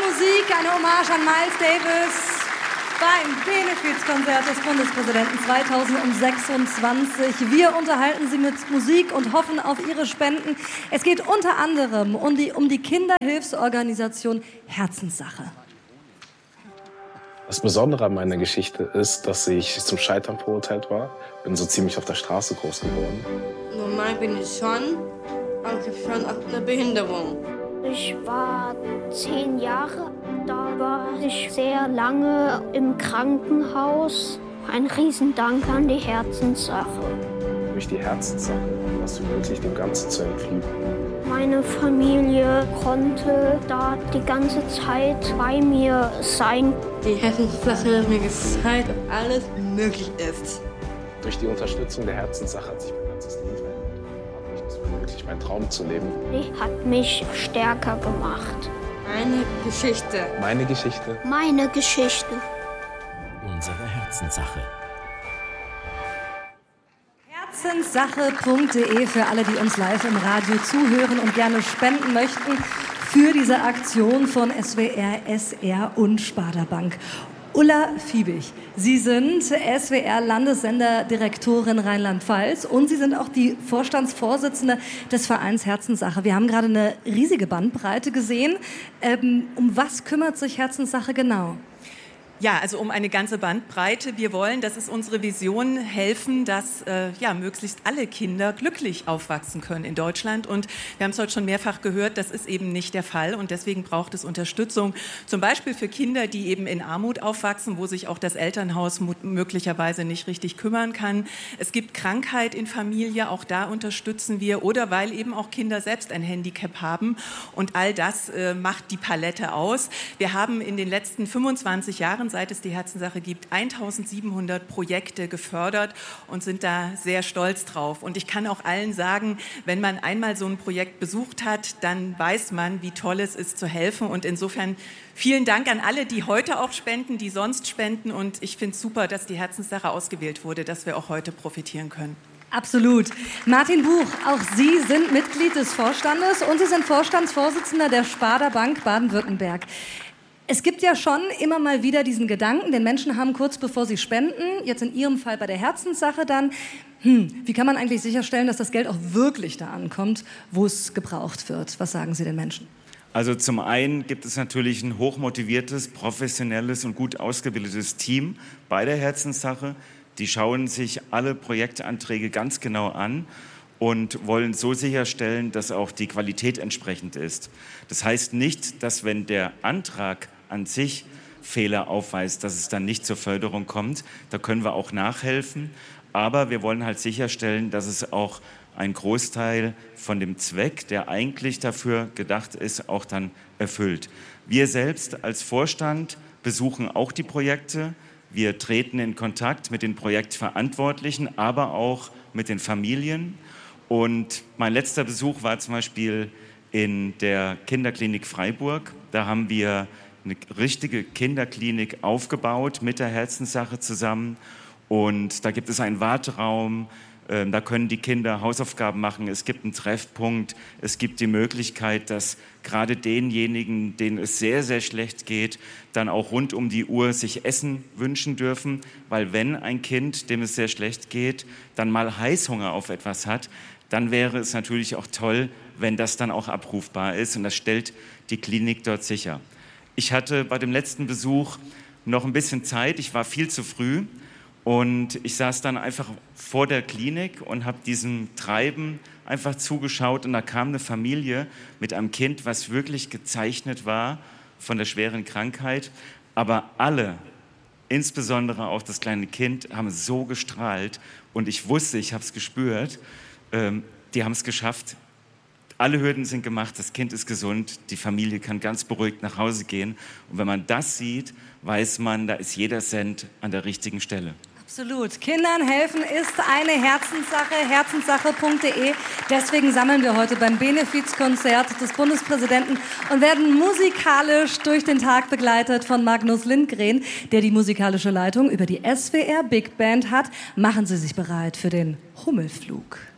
Musik, eine Hommage an Miles Davis beim Benefizkonzert des Bundespräsidenten 2026. Wir unterhalten Sie mit Musik und hoffen auf Ihre Spenden. Es geht unter anderem um die Kinderhilfsorganisation Herzenssache. Das Besondere an meiner Geschichte ist, dass ich zum Scheitern verurteilt war. Bin so ziemlich auf der Straße groß geworden. Normal bin ich schon, aber ich habe schon auch eine Behinderung. Ich war 10 Jahre, da war ich sehr lange im Krankenhaus. Ein Riesendank an die Herzenssache. Durch die Herzenssache hast du möglich, dem Ganzen zu entfliehen. Meine Familie konnte da die ganze Zeit bei mir sein. Die Herzenssache hat mir gezeigt, dass alles möglich ist. Durch die Unterstützung der Herzenssache hat sich mein ganzes Leben verändert. Es war möglich, meinen Traum zu leben. Die hat mich stärker gemacht. Meine Geschichte. Meine Geschichte. Meine Geschichte. Unsere Herzenssache. Herzenssache.de für alle, die uns live im Radio zuhören und gerne spenden möchten für diese Aktion von SWR, SR und Sparda-Bank. Ulla Fiebig, Sie sind SWR-Landessenderdirektorin Rheinland-Pfalz und Sie sind auch die Vorstandsvorsitzende des Vereins Herzenssache. Wir haben gerade eine riesige Bandbreite gesehen. Um was kümmert sich Herzenssache genau? Ja, also um eine ganze Bandbreite. Wir wollen, das ist unsere Vision, helfen, dass möglichst alle Kinder glücklich aufwachsen können in Deutschland. Und wir haben es heute schon mehrfach gehört, das ist eben nicht der Fall. Und deswegen braucht es Unterstützung, zum Beispiel für Kinder, die eben in Armut aufwachsen, wo sich auch das Elternhaus möglicherweise nicht richtig kümmern kann. Es gibt Krankheit in Familie, auch da unterstützen wir. Oder weil eben auch Kinder selbst ein Handicap haben. Und all das macht die Palette aus. Wir haben in den letzten 25 Jahren, seit es die Herzenssache gibt, 1700 Projekte gefördert und sind da sehr stolz drauf. Und ich kann auch allen sagen, wenn man einmal so ein Projekt besucht hat, dann weiß man, wie toll es ist zu helfen. Und insofern vielen Dank an alle, die heute auch spenden, die sonst spenden. Und ich finde es super, dass die Herzenssache ausgewählt wurde, dass wir auch heute profitieren können. Absolut. Martin Buch, auch Sie sind Mitglied des Vorstandes und Sie sind Vorstandsvorsitzender der Sparda Bank Baden-Württemberg. Es gibt ja schon immer mal wieder diesen Gedanken, den Menschen haben kurz bevor sie spenden, jetzt in Ihrem Fall bei der Herzenssache dann, wie kann man eigentlich sicherstellen, dass das Geld auch wirklich da ankommt, wo es gebraucht wird? Was sagen Sie den Menschen? Also zum einen gibt es natürlich ein hochmotiviertes, professionelles und gut ausgebildetes Team bei der Herzenssache. Die schauen sich alle Projektanträge ganz genau an und wollen so sicherstellen, dass auch die Qualität entsprechend ist. Das heißt nicht, dass wenn der Antrag an sich Fehler aufweist, dass es dann nicht zur Förderung kommt. Da können wir auch nachhelfen. Aber wir wollen halt sicherstellen, dass es auch ein Großteil von dem Zweck, der eigentlich dafür gedacht ist, auch dann erfüllt. Wir selbst als Vorstand besuchen auch die Projekte. Wir treten in Kontakt mit den Projektverantwortlichen, aber auch mit den Familien. Und mein letzter Besuch war zum Beispiel in der Kinderklinik Freiburg. Da haben wir eine richtige Kinderklinik aufgebaut mit der Herzenssache zusammen. Und da gibt es einen Warteraum, da können die Kinder Hausaufgaben machen. Es gibt einen Treffpunkt. Es gibt die Möglichkeit, dass gerade denjenigen, denen es sehr, sehr schlecht geht, dann auch rund um die Uhr sich Essen wünschen dürfen. Weil wenn ein Kind, dem es sehr schlecht geht, dann mal Heißhunger auf etwas hat, dann wäre es natürlich auch toll, wenn das dann auch abrufbar ist. Und das stellt die Klinik dort sicher. Ich hatte bei dem letzten Besuch noch ein bisschen Zeit. Ich war viel zu früh. Und ich saß dann einfach vor der Klinik und habe diesem Treiben einfach zugeschaut. Und da kam eine Familie mit einem Kind, was wirklich gezeichnet war von der schweren Krankheit. Aber alle, insbesondere auch das kleine Kind, haben so gestrahlt. Und ich wusste, ich habe es gespürt, die haben es geschafft. Alle Hürden sind gemacht, das Kind ist gesund, die Familie kann ganz beruhigt nach Hause gehen. Und wenn man das sieht, weiß man, da ist jeder Cent an der richtigen Stelle. Absolut. Kindern helfen ist eine Herzenssache, herzenssache.de. Deswegen sammeln wir heute beim Benefizkonzert des Bundespräsidenten und werden musikalisch durch den Tag begleitet von Magnus Lindgren, der die musikalische Leitung über die SWR Big Band hat. Machen Sie sich bereit für den Hummelflug.